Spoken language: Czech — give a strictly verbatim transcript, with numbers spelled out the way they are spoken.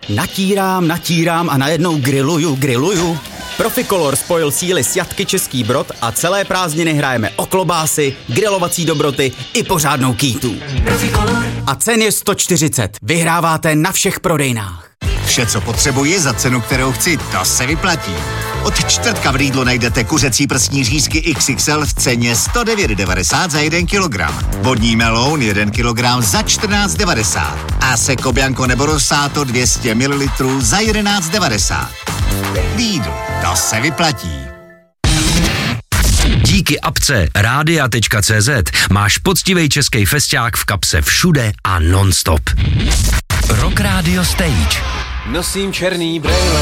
Natírám, natírám a najednou griluju, griluju. Proficolor spojil síly s Jatky Český Brod a celé prázdniny hrajeme o klobásy, grilovací dobroty i pořádnou kýtu. Proficolor. A cen je sto čtyřicet. Vyhráváte na všech prodejnách. Vše, co potřebuji za cenu, kterou chci, to se vyplatí. Od čtvrtka v Lidlu najdete kuřecí prsní řízky iks iks el v ceně sto devět devadesát za jeden kilogram. Vodní meloun jeden kilogram za čtrnáct devadesát. A Seko Bianco nebo Rosato dvě stě mililitrů za jedenáct devadesát. Lidl, to se vyplatí. Díky apce rádia tečka cé zet máš poctivý český festiák v kapse všude a non-stop. Rock Radio Stage. Nosím černý brejle.